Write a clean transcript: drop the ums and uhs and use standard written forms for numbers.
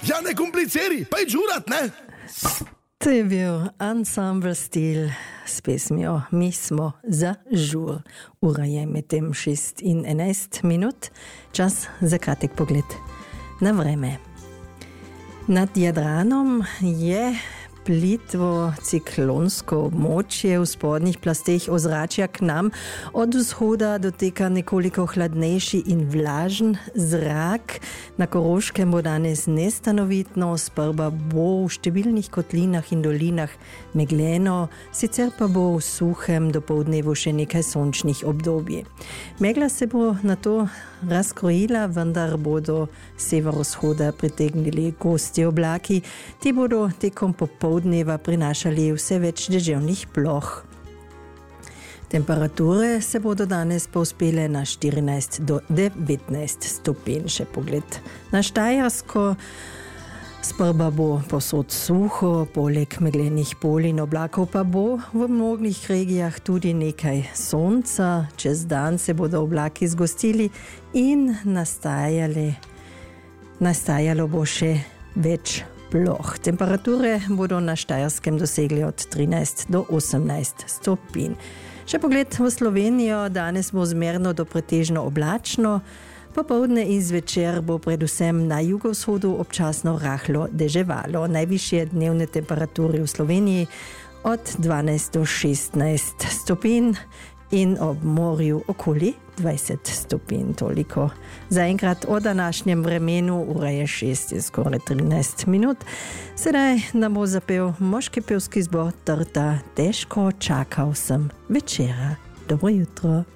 Ja, ne kompliciri, pa je džurat, ne? To je bil Ensemble Stil s pesmijo Mi smo za žur. Ura je medtem 6:11 minut. Čas za kratek pogled na vreme. Nad Jadranom je plitvo ciklonsko območje. V spodnjih plasteh ozračja k nam od vzhoda doteka nekoliko hladnejši in vlažen zrak. Na Koroškem bo danes nestanovitno, sprva bo v številnih kotlinah in dolinah megleno, sicer pa bo v suhem dopoldnevu še nekaj sončnih obdobij. Megla se bo nato razkrojila, vendar bodo severovzhoda pritegnili gosti oblaki. Ti bodo tekom popoldneva prinašali vse več deževnih ploh. Temperature se bodo danes povzpele na 14 do 19 stopinj. Še pogled na Štajersko. Sprva bo povsod suho, poleg meglenih polj in oblakov pa bo v mnogih regijah tudi nekaj sonca. Čez dan se bodo oblaki zgostili in nastajalo bo še več ploh. Temperature bodo na Štajerskem dosegli od 13 do 18 stopinj. Še pogled v Slovenijo. Danes bo zmerno do pretežno oblačno. Popoldne in zvečer bo predvsem na jugovzhodu občasno rahlo deževalo. Najvišje dnevne temperature v Sloveniji od 12 do 16 stopinj in ob morju okoli 20 stopinj. Toliko zaenkrat o današnjem vremenu. Ura je 6, skoraj 13 minut. Sedaj nam bo zapel moški pevski zbor Trta. Težko čakal sem večera. Dobro jutro.